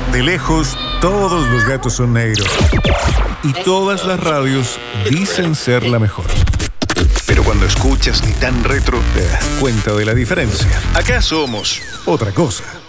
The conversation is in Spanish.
De lejos, todos los gatos son negros. Y todas las radios dicen ser la mejor. Pero cuando escuchas Ni Tan Retro, te das cuenta de la diferencia. Acá somos otra cosa.